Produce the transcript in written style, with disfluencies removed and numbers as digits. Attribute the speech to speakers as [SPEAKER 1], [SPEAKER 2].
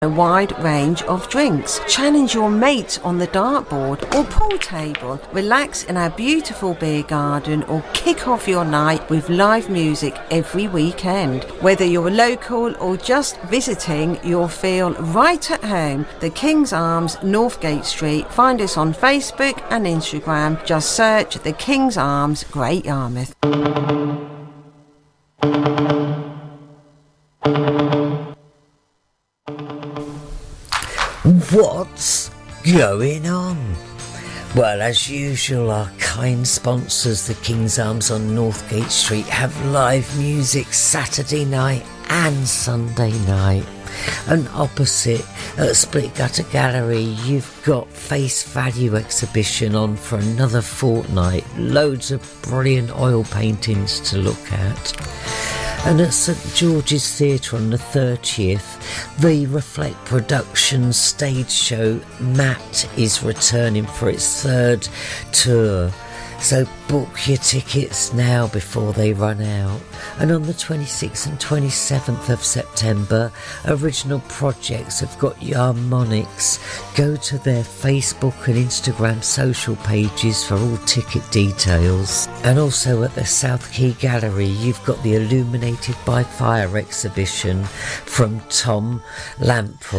[SPEAKER 1] a wide range of drinks. Challenge your mates on the dartboard or pool table. Relax in our beautiful beer garden or kick off your night with live music every weekend. Whether you're local or just visiting, you'll feel right at home. The King's Arms, Northgate Street. Find us on Facebook and Instagram. Just search the King's Arms, Great Yarmouth.
[SPEAKER 2] What's going on? Well, as usual, our kind sponsors, the King's Arms on Northgate Street, have live music Saturday night and Sunday night. And opposite at Split Gutter Gallery, you've got Face Value exhibition on for another fortnight. Loads of brilliant oil paintings to look at. And at St George's Theatre on the 30th, the Reflect Productions stage show Matt is returning for its third tour. So book your tickets now before they run out. And on the 26th and 27th of September, Original Projects have got Yarmonics. Go to their Facebook and Instagram social pages for all ticket details. And also at the South Quay Gallery, you've got the Illuminated by Fire exhibition from Tom Lamprey.